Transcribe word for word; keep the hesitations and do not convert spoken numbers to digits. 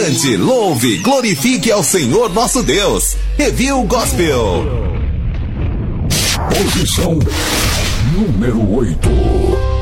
Cante, louve, glorifique ao Senhor nosso Deus. Review Gospel. Posição número oito.